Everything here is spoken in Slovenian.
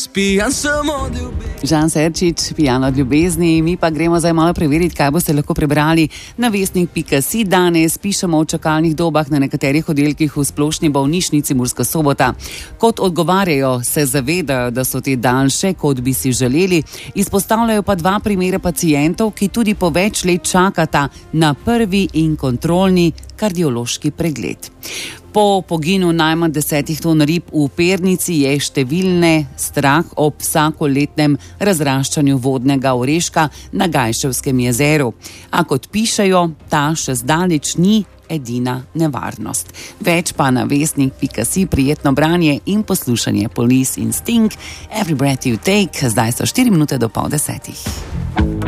Spijan sem od ljubezni. Žan Serčič, pijan od ljubezni. Mi pa gremo zdaj malo preveriti, kaj boste lahko prebrali na vestnik.si. Danes pišemo o čakalnih dobah na nekaterih oddelkih v Splošni bolnišnici Murska Sobota. Kot odgovarjajo, se zavedajo, da so te daljše, kot bi si želeli. Izpostavljajo pa 2 primere pacientov, ki tudi po več let čakata na prvi in kontrolni kardiološki pregled. Po poginu najmanj 10 ton rib v Pernici je številne strah ob vsakoletnem razraščanju vodnega oreška na Gajševskem jezeru. A kot pišejo, ta še zdaleč ni edina nevarnost. Več pa na vestnik.si. Prijetno branje in poslušanje Police in Sting. Every breath you take. Zdaj so 4 minute do 9:30.